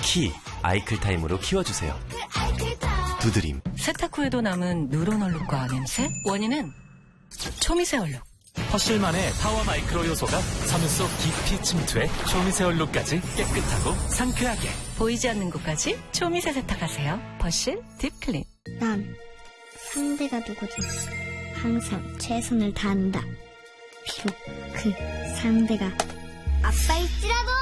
키 아이클타임으로 키워주세요. 두드림. 세탁 후에도 남은 누런 얼룩과 냄새? 원인은 초미세 얼룩. 퍼실만의 파워 마이크로 요소가 섬유 속 깊이 침투해 초미세 얼룩까지 깨끗하고 상쾌하게. 보이지 않는 곳까지 초미세 세탁하세요. 퍼실 딥클린. 난 상대가 누구든 항상 최선을 다한다. 비록 그 상대가 아빠일지라도.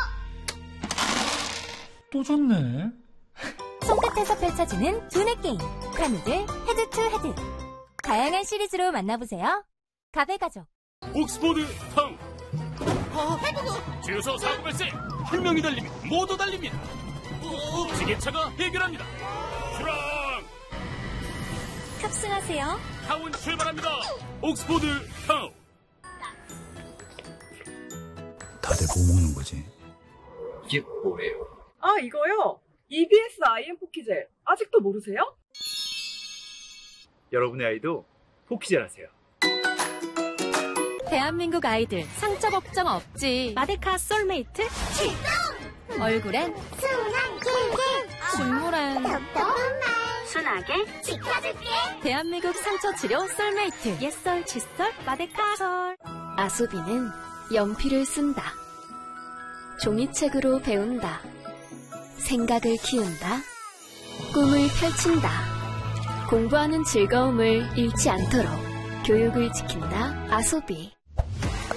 또 졌네. 손끝에서 펼쳐지는 두뇌 게임 카누들 헤드 투 헤드. 다양한 시리즈로 만나보세요. 가베가족. 옥스포드 타운. 주유소 사고 발생. 한 명이 달리면 모두 달립니다. 지게차가 해결합니다. 출항. 탑승하세요. 타운 출발합니다. 옥스포드 타운. 다들 뭐 먹는 거지? 이게 뭐예요? 아, 이거요? EBS IM 포키젤. 아직도 모르세요? 여러분의 아이도 포키젤 하세요. 대한민국 아이들 상처 걱정 없지. 마데카 솔메이트 출동! 얼굴엔 순한 킹킹, 중물엔 순하게 지켜줄게. 대한민국 상처 치료 솔메이트. 옛설 칫솔 마데카솔. 아소비는 연필을 쓴다. 종이책으로 배운다. 생각을 키운다. 꿈을 펼친다. 공부하는 즐거움을 잃지 않도록 교육을 지킨다. 아소비.